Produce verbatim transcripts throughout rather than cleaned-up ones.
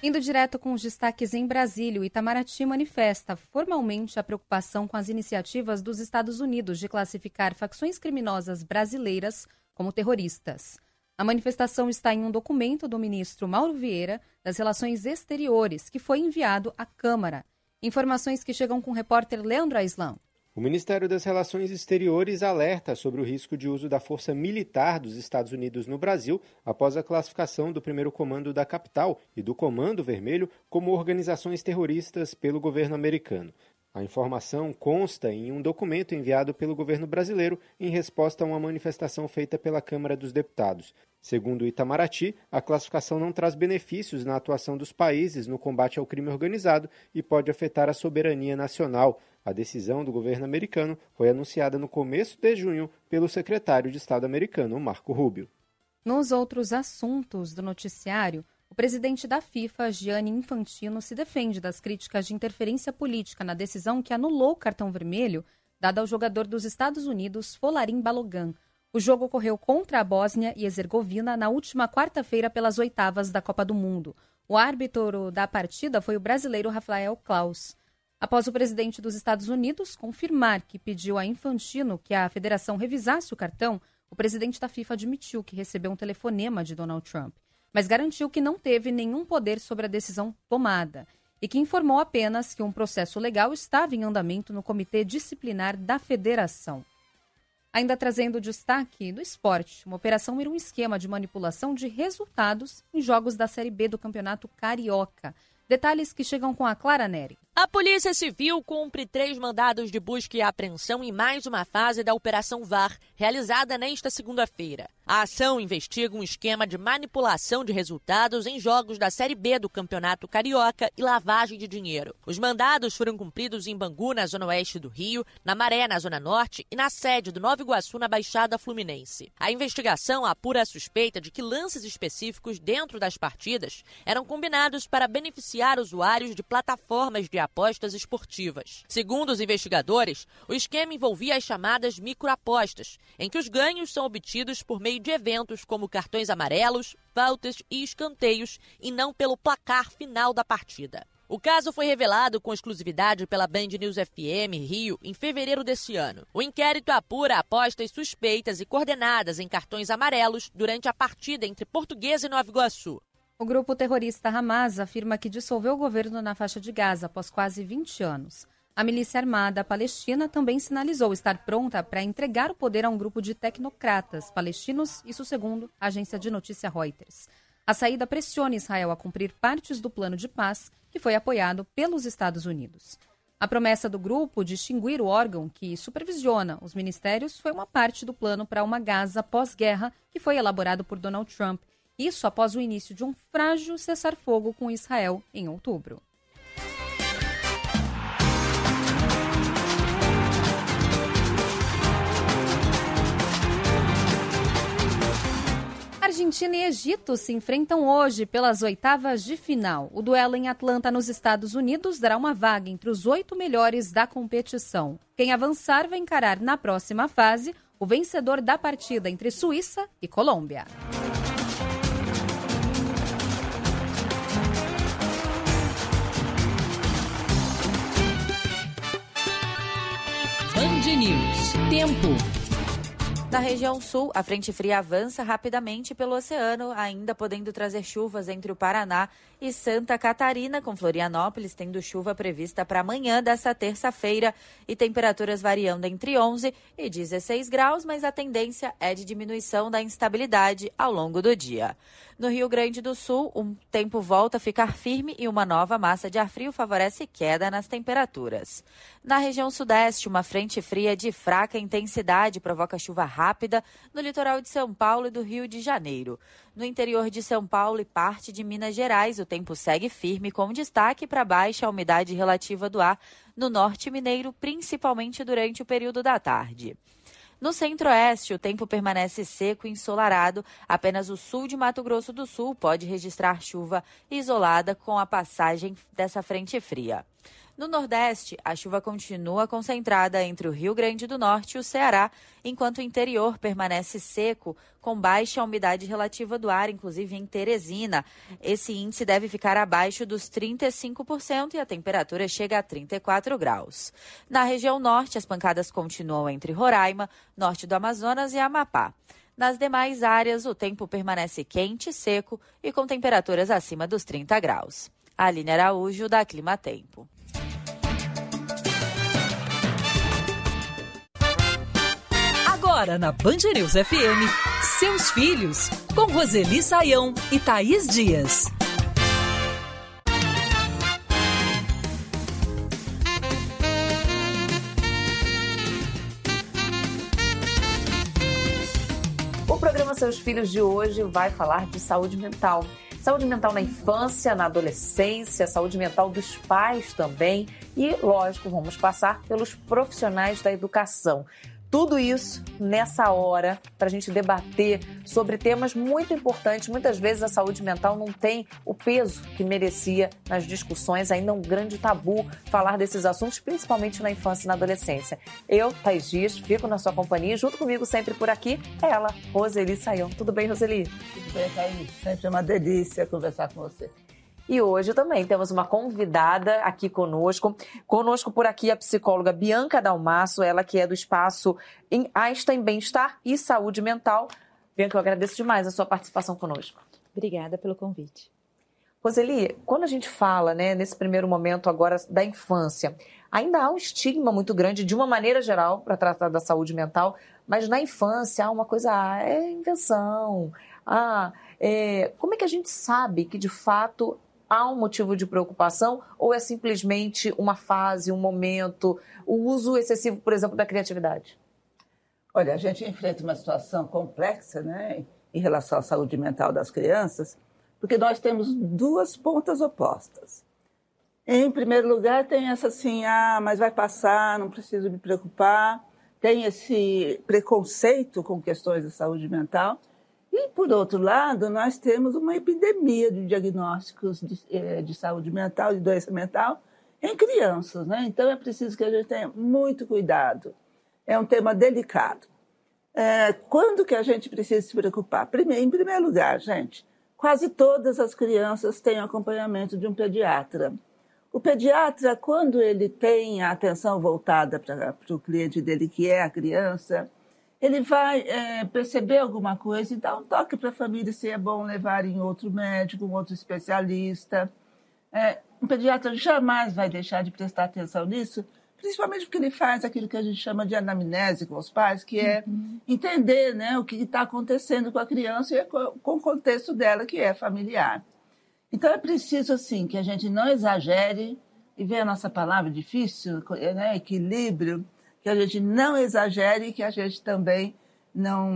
Indo direto com os destaques em Brasília, o Itamaraty manifesta formalmente a preocupação com as iniciativas dos Estados Unidos de classificar facções criminosas brasileiras como terroristas. A manifestação está em um documento do ministro Mauro Vieira das Relações Exteriores, que foi enviado à Câmara. Informações que chegam com o repórter Leandro Aislan. O Ministério das Relações Exteriores alerta sobre o risco de uso da força militar dos Estados Unidos no Brasil após a classificação do primeiro comando da capital e do Comando Vermelho como organizações terroristas pelo governo americano. A informação consta em um documento enviado pelo governo brasileiro em resposta a uma manifestação feita pela Câmara dos Deputados. Segundo o Itamaraty, a classificação não traz benefícios na atuação dos países no combate ao crime organizado e pode afetar a soberania nacional. A decisão do governo americano foi anunciada no começo de junho pelo secretário de Estado americano, Marco Rubio. Nos outros assuntos do noticiário, o presidente da FIFA, Gianni Infantino, se defende das críticas de interferência política na decisão que anulou o cartão vermelho dado ao jogador dos Estados Unidos, Folarin Balogun. O jogo ocorreu contra a Bósnia e Herzegovina na última quarta-feira pelas oitavas da Copa do Mundo. O árbitro da partida foi o brasileiro Rafael Claus. Após o presidente dos Estados Unidos confirmar que pediu a Infantino que a federação revisasse o cartão, o presidente da FIFA admitiu que recebeu um telefonema de Donald Trump, mas garantiu que não teve nenhum poder sobre a decisão tomada e que informou apenas que um processo legal estava em andamento no Comitê Disciplinar da Federação. Ainda trazendo destaque do esporte, uma operação era um esquema de manipulação de resultados em jogos da Série B do Campeonato Carioca. Detalhes que chegam com a Clara Neri. A Polícia Civil cumpre três mandados de busca e apreensão em mais uma fase da Operação V A R, realizada nesta segunda-feira. A ação investiga um esquema de manipulação de resultados em jogos da Série B do Campeonato Carioca e lavagem de dinheiro. Os mandados foram cumpridos em Bangu, na zona oeste do Rio, na Maré, na zona norte e na sede do Nova Iguaçu, na Baixada Fluminense. A investigação apura a suspeita de que lances específicos dentro das partidas eram combinados para beneficiar usuários de plataformas de apostas esportivas. Segundo os investigadores, o esquema envolvia as chamadas microapostas, em que os ganhos são obtidos por meio de eventos como cartões amarelos, faltas e escanteios, e não pelo placar final da partida. O caso foi revelado com exclusividade pela Band News F M Rio em fevereiro desse ano. O inquérito apura apostas suspeitas e coordenadas em cartões amarelos durante a partida entre Portuguesa e Nova Iguaçu. O grupo terrorista Hamas afirma que dissolveu o governo na faixa de Gaza após quase vinte anos. A milícia armada palestina também sinalizou estar pronta para entregar o poder a um grupo de tecnocratas palestinos, isso segundo a agência de notícia Reuters. A saída pressiona Israel a cumprir partes do plano de paz que foi apoiado pelos Estados Unidos. A promessa do grupo de extinguir o órgão que supervisiona os ministérios foi uma parte do plano para uma Gaza pós-guerra que foi elaborado por Donald Trump. Isso após o início de um frágil cessar-fogo com Israel em outubro. Argentina e Egito se enfrentam hoje pelas oitavas de final. O duelo em Atlanta, nos Estados Unidos, dará uma vaga entre os oito melhores da competição. Quem avançar vai encarar na próxima fase o vencedor da partida entre Suíça e Colômbia. Band News. Tempo. Na região sul, a frente fria avança rapidamente pelo oceano, ainda podendo trazer chuvas entre o Paraná e Santa Catarina, com Florianópolis tendo chuva prevista para amanhã desta terça-feira e temperaturas variando entre onze e dezesseis graus, mas a tendência é de diminuição da instabilidade ao longo do dia. No Rio Grande do Sul, o tempo volta a ficar firme e uma nova massa de ar frio favorece queda nas temperaturas. Na região sudeste, uma frente fria de fraca intensidade provoca chuva rápida no litoral de São Paulo e do Rio de Janeiro. No interior de São Paulo e parte de Minas Gerais, o tempo segue firme, com destaque para baixa umidade relativa do ar no norte mineiro, principalmente durante o período da tarde. No centro-oeste, o tempo permanece seco e ensolarado. Apenas o sul de Mato Grosso do Sul pode registrar chuva isolada com a passagem dessa frente fria. No Nordeste, a chuva continua concentrada entre o Rio Grande do Norte e o Ceará, enquanto o interior permanece seco, com baixa umidade relativa do ar, inclusive em Teresina. Esse índice deve ficar abaixo dos trinta e cinco por cento e a temperatura chega a trinta e quatro graus. Na região norte, as pancadas continuam entre Roraima, norte do Amazonas e Amapá. Nas demais áreas, o tempo permanece quente e seco e com temperaturas acima dos trinta graus. Aline Araújo, da Clima Tempo. Agora na Band News F M, Seus Filhos, com Roseli Saião e Thaís Dias. O programa Seus Filhos de hoje vai falar de saúde mental. Saúde mental na infância, na adolescência, saúde mental dos pais também. E, lógico, vamos passar pelos profissionais da educação. Tudo isso nessa hora para a gente debater sobre temas muito importantes. Muitas vezes a saúde mental não tem o peso que merecia nas discussões, ainda é um grande tabu falar desses assuntos, principalmente na infância e na adolescência. Eu, Thaís Dias, fico na sua companhia, junto comigo sempre por aqui, é ela, Roseli Saião. Tudo bem, Roseli? Tudo bem, Thaís. Sempre é uma delícia conversar com você. E hoje também temos uma convidada aqui conosco. Conosco por aqui a psicóloga Bianca Dalmasso, ela que é do espaço em Einstein Bem-Estar e Saúde Mental. Bianca, eu agradeço demais a sua participação conosco. Obrigada pelo convite. Roseli, quando a gente fala, né, nesse primeiro momento agora da infância, ainda há um estigma muito grande, de uma maneira geral, para tratar da saúde mental, mas na infância há uma coisa, ah, é invenção. Ah, é... Como é que a gente sabe que, de fato, há um motivo de preocupação ou é simplesmente uma fase, um momento, o uso excessivo, por exemplo, da criatividade? Olha, a gente enfrenta uma situação complexa, né, em relação à saúde mental das crianças, porque nós temos duas pontas opostas. Em primeiro lugar, tem essa assim, ah, mas vai passar, não preciso me preocupar. Tem esse preconceito com questões de saúde mental. E, por outro lado, nós temos uma epidemia de diagnósticos de, de saúde mental, de doença mental, em crianças, né? Então, é preciso que a gente tenha muito cuidado. É um tema delicado. É, quando que a gente precisa se preocupar? Primeiro, em primeiro lugar, gente, quase todas as crianças têm acompanhamento de um pediatra. O pediatra, quando ele tem a atenção voltada para o cliente dele, que é a criança, ele vai é, perceber alguma coisa e dar um toque para a família se é bom levar em outro médico, um outro especialista. É, um pediatra jamais vai deixar de prestar atenção nisso, principalmente porque ele faz aquilo que a gente chama de anamnese com os pais, que é uhum. entender, né, o que está acontecendo com a criança e com o contexto dela, que é familiar. Então, é preciso, assim, que a gente não exagere, e vê a nossa palavra difícil, né, equilíbrio, que a gente não exagere e que a gente também não,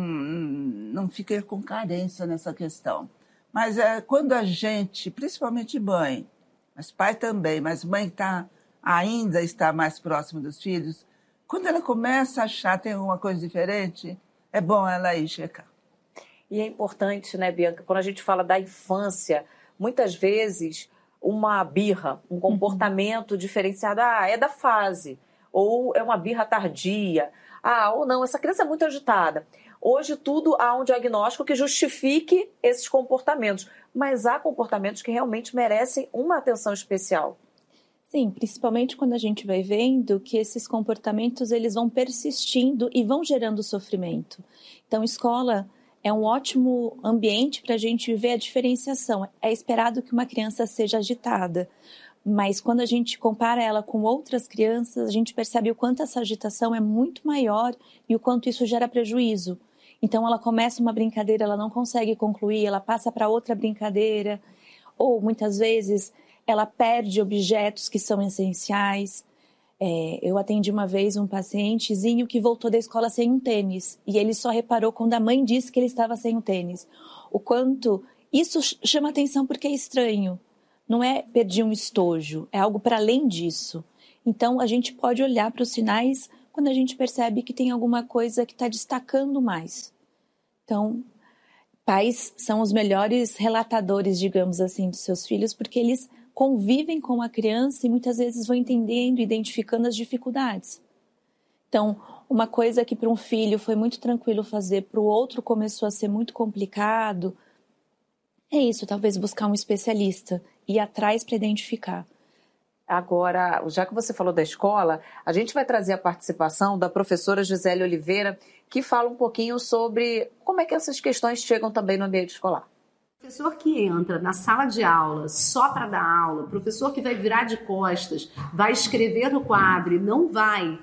não fique com carência nessa questão. Mas é, quando a gente, principalmente mãe, mas pai também, mas mãe tá, ainda está mais próxima dos filhos, quando ela começa a achar que tem alguma coisa diferente, é bom ela ir checar. E é importante, né, Bianca, quando a gente fala da infância, muitas vezes uma birra, um comportamento uhum. diferenciado, ah, é da fase, ou é uma birra tardia, ah, ou não, essa criança é muito agitada. Hoje tudo há um diagnóstico que justifique esses comportamentos, mas há comportamentos que realmente merecem uma atenção especial. Sim, principalmente quando a gente vai vendo que esses comportamentos eles vão persistindo e vão gerando sofrimento. Então, escola é um ótimo ambiente para a gente ver a diferenciação. É esperado que uma criança seja agitada, mas quando a gente compara ela com outras crianças, a gente percebe o quanto essa agitação é muito maior e o quanto isso gera prejuízo. Então, ela começa uma brincadeira, ela não consegue concluir, ela passa para outra brincadeira, ou muitas vezes ela perde objetos que são essenciais. É, eu atendi uma vez um pacientezinho que voltou da escola sem um tênis, e ele só reparou quando a mãe disse que ele estava sem um tênis. O quanto isso chama atenção porque é estranho. Não é perder um estojo, é algo para além disso. Então, a gente pode olhar para os sinais quando a gente percebe que tem alguma coisa que está destacando mais. Então, pais são os melhores relatadores, digamos assim, dos seus filhos, porque eles convivem com a criança e muitas vezes vão entendendo, identificando as dificuldades. Então, uma coisa que para um filho foi muito tranquilo fazer, para o outro começou a ser muito complicado, é isso, talvez buscar um especialista, ir atrás para identificar. Agora, já que você falou da escola, a gente vai trazer a participação da professora Gisele Oliveira, que fala um pouquinho sobre como é que essas questões chegam também no ambiente escolar. Professor que entra na sala de aula só para dar aula, professor que vai virar de costas, vai escrever no quadro e não vai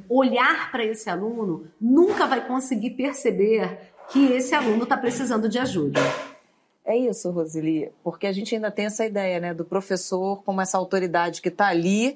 olhar para esse aluno, nunca vai conseguir perceber que esse aluno está precisando de ajuda. É isso, Roseli, porque a gente ainda tem essa ideia, né, do professor como essa autoridade que está ali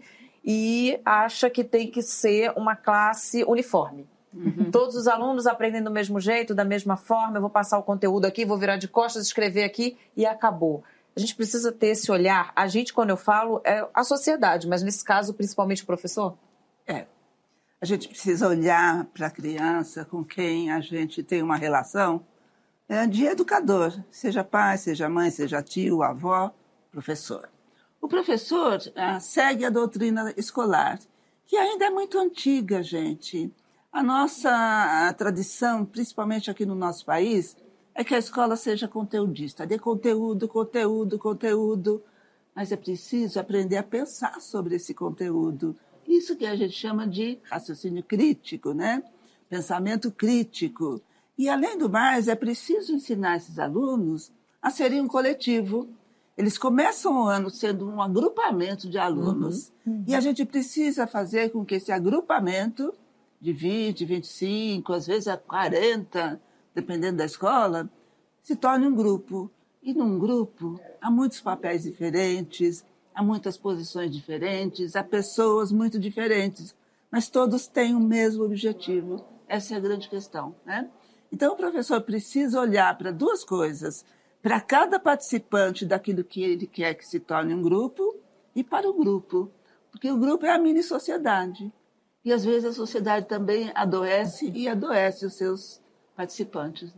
e acha que tem que ser uma classe uniforme. Uhum. Todos os alunos aprendem do mesmo jeito, da mesma forma, eu vou passar o conteúdo aqui, vou virar de costas, escrever aqui e acabou. A gente precisa ter esse olhar. A gente, quando eu falo, é a sociedade, mas nesse caso, principalmente o professor? É. A gente precisa olhar para a criança com quem a gente tem uma relação é, de educador, seja pai, seja mãe, seja tio, avó, professor. O professor ah, segue a doutrina escolar, que ainda é muito antiga, gente. A nossa a tradição, principalmente aqui no nosso país, é que a escola seja conteudista, dê conteúdo, conteúdo, conteúdo. Mas é preciso aprender a pensar sobre esse conteúdo. Isso que a gente chama de raciocínio crítico, né? Pensamento crítico. E, além do mais, é preciso ensinar esses alunos a serem um coletivo. Eles começam o ano sendo um agrupamento de alunos. Uhum, uhum. E a gente precisa fazer com que esse agrupamento de vinte, vinte e cinco, às vezes a quarenta, dependendo da escola, se torne um grupo. E num grupo há muitos papéis diferentes, há muitas posições diferentes, há pessoas muito diferentes, mas todos têm o mesmo objetivo. Essa é a grande questão, né? Então o professor precisa olhar para duas coisas, para cada participante daquilo que ele quer que se torne um grupo e para o grupo, porque o grupo é a mini-sociedade. E, às vezes, a sociedade também adoece e adoece os seus participantes. Né?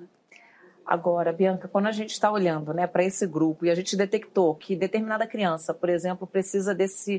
Agora, Bianca, quando a gente está olhando, né, para esse grupo e a gente detectou que determinada criança, por exemplo, precisa desse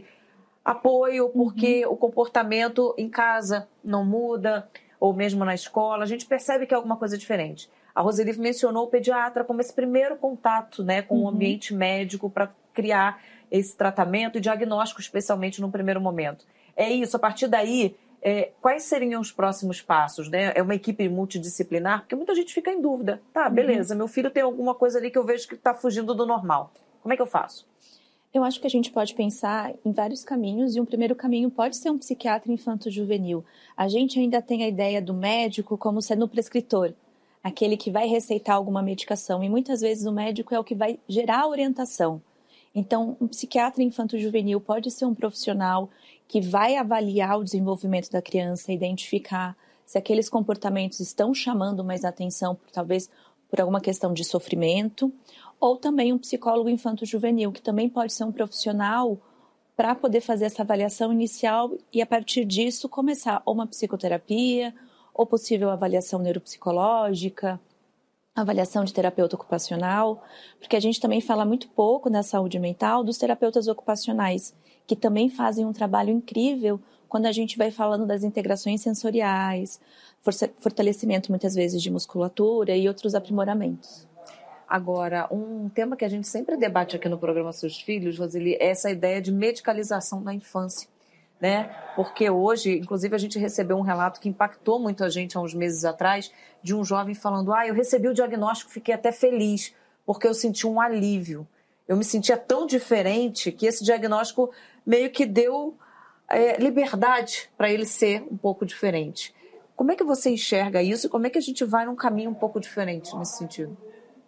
apoio porque uhum. o comportamento em casa não muda, ou mesmo na escola, a gente percebe que é alguma coisa diferente. A Roseli mencionou o pediatra como esse primeiro contato, né, com uhum. o ambiente médico para criar esse tratamento e diagnóstico, especialmente no primeiro momento. É isso, a partir daí, é, quais seriam os próximos passos? Né? É uma equipe multidisciplinar? Porque muita gente fica em dúvida. Tá, beleza, uhum. meu filho tem alguma coisa ali que eu vejo que está fugindo do normal. Como é que eu faço? Eu acho que a gente pode pensar em vários caminhos e um primeiro caminho pode ser um psiquiatra infanto-juvenil. A gente ainda tem a ideia do médico como sendo o prescritor, aquele que vai receitar alguma medicação e muitas vezes o médico é o que vai gerar a orientação. Então, um psiquiatra infanto-juvenil pode ser um profissional que vai avaliar o desenvolvimento da criança, identificar se aqueles comportamentos estão chamando mais atenção, por, talvez por alguma questão de sofrimento, ou também um psicólogo infanto-juvenil, que também pode ser um profissional para poder fazer essa avaliação inicial e, a partir disso, começar ou uma psicoterapia, ou possível avaliação neuropsicológica, avaliação de terapeuta ocupacional, porque a gente também fala muito pouco na saúde mental dos terapeutas ocupacionais, que também fazem um trabalho incrível quando a gente vai falando das integrações sensoriais, fortalecimento muitas vezes de musculatura e outros aprimoramentos. Agora, um tema que a gente sempre debate aqui no programa Seus Filhos, Roseli, é essa ideia de medicalização da infância, né? Porque hoje, inclusive, a gente recebeu um relato que impactou muito a gente há uns meses atrás, de um jovem falando, ah, eu recebi o diagnóstico, fiquei até feliz, porque eu senti um alívio. Eu me sentia tão diferente que esse diagnóstico meio que deu é, liberdade para ele ser um pouco diferente. Como é que você enxerga isso e como é que a gente vai num caminho um pouco diferente nesse sentido?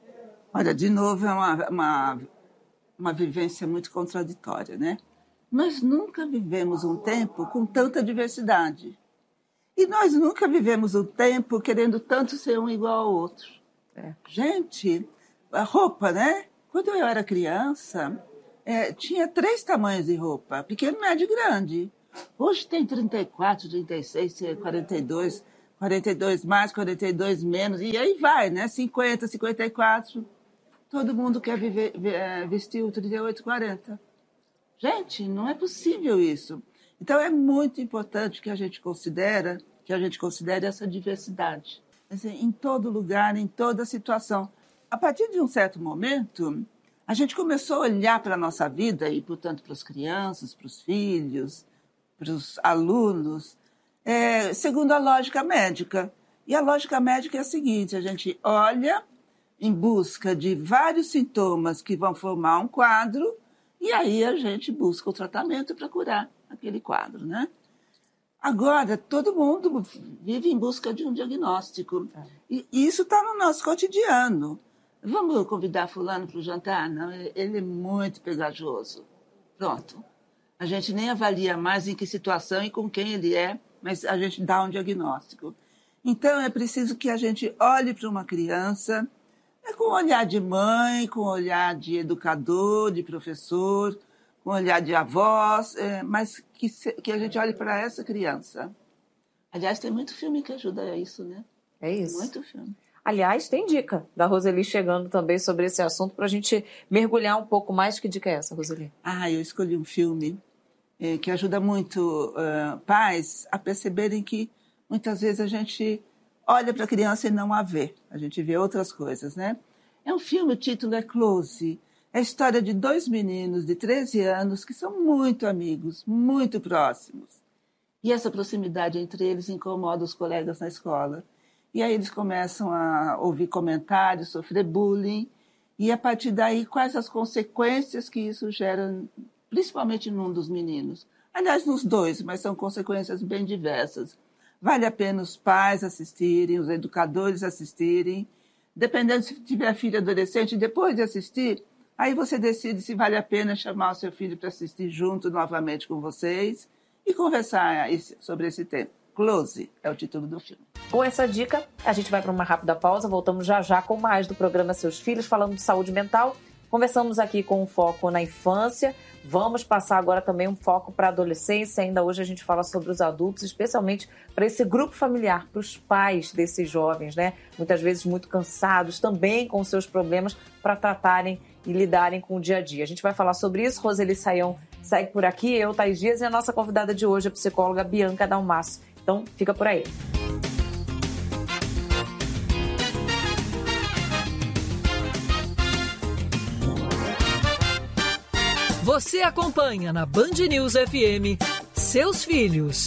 Olha, de novo, é uma, uma, uma vivência muito contraditória, né? Nós nunca vivemos um tempo com tanta diversidade. E nós nunca vivemos um tempo querendo tanto ser um igual ao outro. É. Gente, a roupa, né? Quando eu era criança, é, tinha três tamanhos de roupa, pequeno, médio e grande. Hoje tem trinta e quatro, trinta e seis, quarenta e dois, quarenta e dois mais, quarenta e dois menos, e aí vai, né? cinquenta, cinquenta e quatro, todo mundo quer viver, vestir o trinta e oito, quarenta. Gente, não é possível isso. Então é muito importante que a gente considere, que a gente considere essa diversidade. Assim, em todo lugar, em toda situação. A partir de um certo momento, a gente começou a olhar para a nossa vida, e, portanto, para as crianças, para os filhos, para os alunos, é, segundo a lógica médica. E a lógica médica é a seguinte, a gente olha em busca de vários sintomas que vão formar um quadro, e aí a gente busca o tratamento para curar aquele quadro, né? Agora, todo mundo vive em busca de um diagnóstico. E isso está no nosso cotidiano. Vamos convidar fulano para o jantar? Não, ele é muito pegajoso. Pronto. A gente nem avalia mais em que situação e com quem ele é, mas a gente dá um diagnóstico. Então, é preciso que a gente olhe para uma criança é com olhar de mãe, com olhar de educador, de professor, com olhar de avós, é, mas que, se, que a gente olhe para essa criança. Aliás, tem muito filme que ajuda a isso, né? É isso. Muito filme. Aliás, tem dica da Roseli chegando também sobre esse assunto para a gente mergulhar um pouco mais. Que dica é essa, Roseli? Ah, eu escolhi um filme é, que ajuda muito uh, pais a perceberem que muitas vezes a gente olha para a criança e não a vê. A gente vê outras coisas, né? É um filme, o título é Close. É a história de dois meninos de treze anos que são muito amigos, muito próximos. E essa proximidade entre eles incomoda os colegas na escola. E aí eles começam a ouvir comentários, sofrer bullying. E a partir daí, quais as consequências que isso gera, principalmente num dos meninos? Aliás, nos dois, mas são consequências bem diversas. Vale a pena os pais assistirem, os educadores assistirem. Dependendo se tiver filho adolescente, depois de assistir, aí você decide se vale a pena chamar o seu filho para assistir junto novamente com vocês e conversar sobre esse tema. Close é o título do filme. Com essa dica, a gente vai para uma rápida pausa. Voltamos já já com mais do programa Seus Filhos, falando de saúde mental. Conversamos aqui com um foco na infância. Vamos passar agora também um foco para a adolescência. Ainda hoje a gente fala sobre os adultos, especialmente para esse grupo familiar, para os pais desses jovens, né? Muitas vezes muito cansados, também com seus problemas, para tratarem e lidarem com o dia a dia. A gente vai falar sobre isso. Roseli Saião segue por aqui, eu, Thaís Dias, e a nossa convidada de hoje, a psicóloga Bianca Dalmasso. Então, fica por aí. Você acompanha na Band News F M Seus Filhos.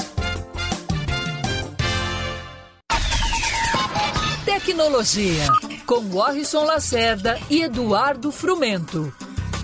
Tecnologia, com Warrison Lacerda e Eduardo Frumento.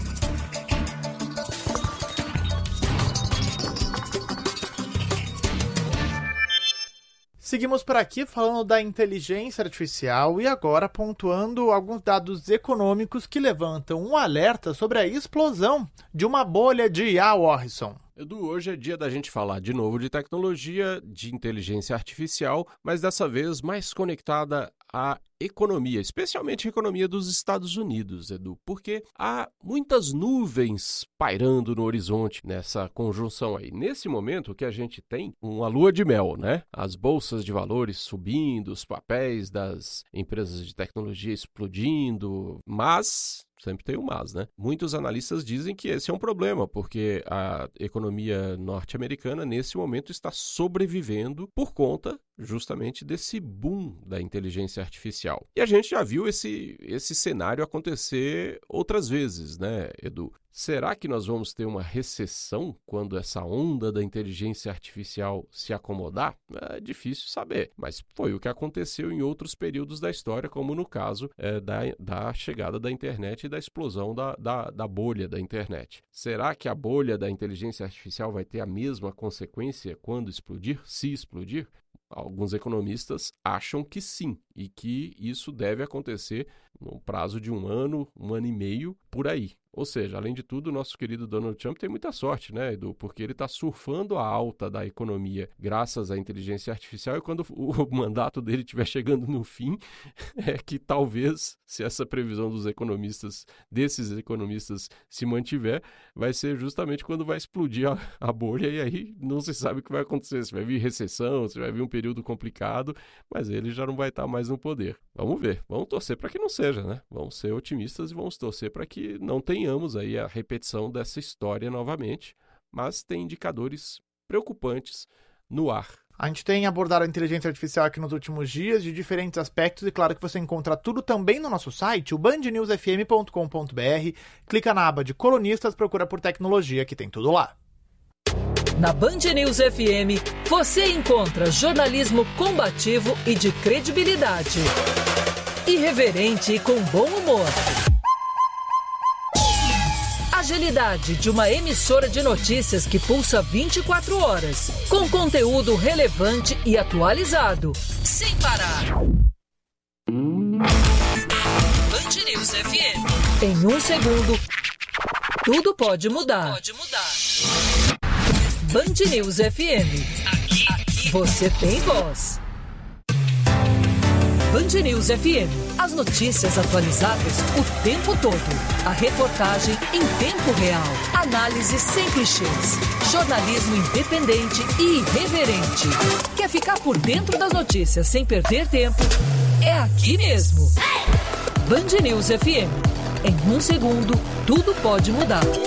Seguimos por aqui falando da inteligência artificial e agora pontuando alguns dados econômicos que levantam um alerta sobre a explosão de uma bolha de I A, Warrison. Edu, hoje é dia da gente falar de novo de tecnologia, de inteligência artificial, mas dessa vez mais conectada à economia, especialmente a economia dos Estados Unidos, Edu, porque há muitas nuvens pairando no horizonte nessa conjunção aí. Nesse momento que a gente tem uma lua de mel, né? As bolsas de valores subindo, os papéis das empresas de tecnologia explodindo, mas... sempre tem um mas, né? Muitos analistas dizem que esse é um problema, porque a economia norte-americana, nesse momento, está sobrevivendo por conta justamente desse boom da inteligência artificial. E a gente já viu esse, esse cenário acontecer outras vezes, né, Edu? Será que nós vamos ter uma recessão quando essa onda da inteligência artificial se acomodar? É difícil saber, mas foi o que aconteceu em outros períodos da história, como no caso é, da, da chegada da internet e da explosão da, da, da bolha da internet. Será que a bolha da inteligência artificial vai ter a mesma consequência quando explodir, se explodir? Alguns economistas acham que sim, e que isso deve acontecer no prazo de um ano, um ano e meio, por aí. Ou seja, além de tudo, o nosso querido Donald Trump tem muita sorte, né, Edu? Porque ele está surfando a alta da economia graças à inteligência artificial e quando o mandato dele estiver chegando no fim, é que talvez, se essa previsão dos economistas, desses economistas, se mantiver, vai ser justamente quando vai explodir a, a bolha e aí não se sabe o que vai acontecer. Se vai vir recessão, se vai vir um período complicado, mas ele já não vai estar mais no poder. Vamos ver, vamos torcer para que não seja, né? Vamos ser otimistas e vamos torcer para que não tenhamos aí a repetição dessa história novamente, mas tem indicadores preocupantes no ar. A gente tem abordado a inteligência artificial aqui nos últimos dias, de diferentes aspectos, e claro que você encontra tudo também no nosso site, o band news f m ponto com ponto b r. Clica na aba de colunistas, procura por tecnologia, que tem tudo lá. Na Band News F M, você encontra jornalismo combativo e de credibilidade. Irreverente e com bom humor. Agilidade de uma emissora de notícias que pulsa vinte e quatro horas, com conteúdo relevante e atualizado, sem parar. Band News F M. Em um segundo, tudo pode mudar. Pode mudar. Band News F M. Aqui, aqui, você tem voz. Band News F M. As notícias atualizadas o tempo todo. A reportagem em tempo real. Análise sem clichês. Jornalismo independente e irreverente. Quer ficar por dentro das notícias sem perder tempo? É aqui mesmo. Band News F M. Em um segundo, tudo pode mudar.